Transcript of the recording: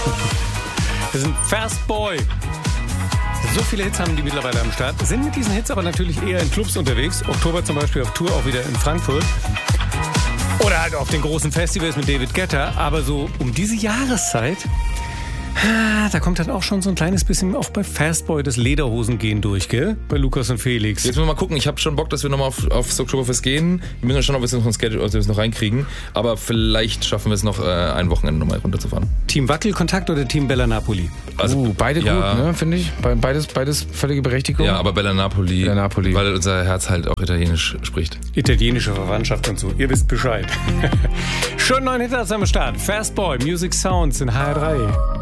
Wir sind Fast Boy. So viele Hits haben die mittlerweile am Start. Sind mit diesen Hits aber natürlich eher in Clubs unterwegs. Oktober zum Beispiel auf Tour, auch wieder in Frankfurt. Oder halt auf den großen Festivals mit David Guetta. Aber so um diese Jahreszeit, da kommt dann auch schon so ein kleines bisschen auch bei Fastboy das Lederhosengehen durch, gell? Bei Lukas und Felix. Jetzt müssen wir mal gucken. Ich habe schon Bock, dass wir nochmal aufs Oktoberfest gehen. Wir müssen schauen, ob wir es noch ein Schedule, ob wir es noch reinkriegen. Aber vielleicht schaffen wir es noch ein Wochenende nochmal runterzufahren. Team Wackelkontakt oder Team Bella Napoli? Also, beide ja, gut, ne, finde ich. Beides völlige Berechtigung. Ja, aber Bella Napoli, weil unser Herz halt auch Italienisch spricht. Italienische Verwandtschaft und so. Ihr wisst Bescheid. Schön neuen Hit am Start. Fastboy, Music Sounds in HR3.